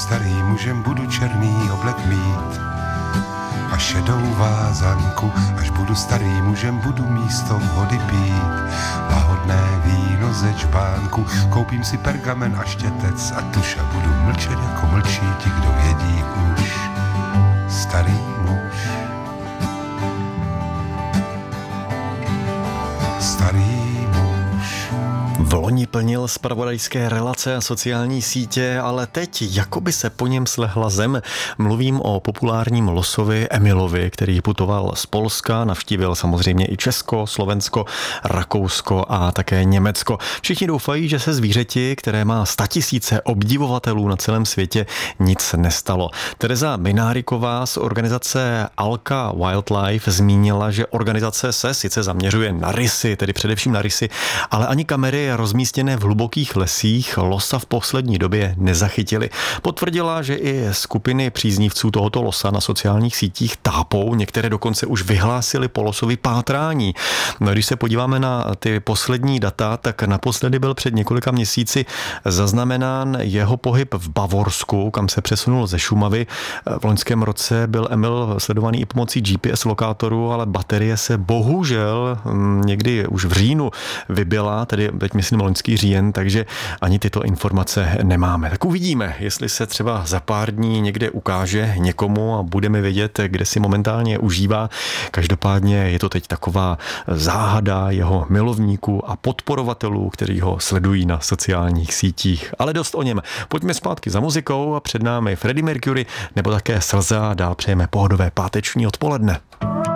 starý mužem, budu černý oblek mít a šedou vázanku. Až budu starý mužem, budu místo vody pít lahodné víno ze čbánku. Koupím si pergamen a štětec a tuš a budu mlčet jako mlčí ti, kdo vědí už. Starý muž, starý muž. Vloni plnil zpravodajské relace a sociální sítě, ale teď jakoby se po něm slehla zem. Mluvím o populárním losovi Emilovi, který putoval z Polska, navštívil samozřejmě i Česko, Slovensko, Rakousko a také Německo. Všichni doufají, že se zvířeti, které má 100 000 obdivovatelů na celém světě, nic nestalo. Tereza Mináriková z organizace Alka Wildlife zmínila, že organizace se sice zaměřuje na rysy, tedy především na rysy, ale ani kamery rozmístěné v hlubokých lesích losa v poslední době nezachytili. Potvrdila, že i skupiny příznivců tohoto losa na sociálních sítích tápou, některé dokonce už vyhlásily po losovi pátrání. No, když se podíváme na ty poslední data, tak naposledy byl před několika měsíci zaznamenán jeho pohyb v Bavorsku, kam se přesunul ze Šumavy. V loňském roce byl Emil sledovaný i pomocí GPS lokátoru, ale baterie se bohužel někdy už v říjnu vybila, tedy teď myslím loňský říjen, takže ani tyto informace nemáme. Tak uvidíme, jestli se třeba za pár dní někde ukáže někomu a budeme vědět, kde si momentálně užívá. Každopádně je to teď taková záhada jeho milovníků a podporovatelů, kteří ho sledují na sociálních sítích. Ale dost o něm. Pojďme zpátky za muzikou a před námi Freddie Mercury nebo také Slza a dál přejeme pohodové páteční odpoledne.